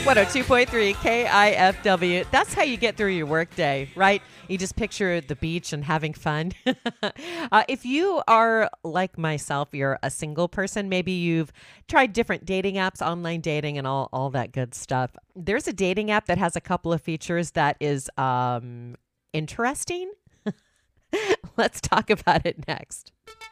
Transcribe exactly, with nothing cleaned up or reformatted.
one oh two point three K I F W. That's how you get through your workday, right? You just picture the beach and having fun. uh, if you are like myself, you're a single person, maybe you've tried different dating apps, online dating, and all, all that good stuff. There's a dating app that has a couple of features that is um, interesting. Let's talk about it next.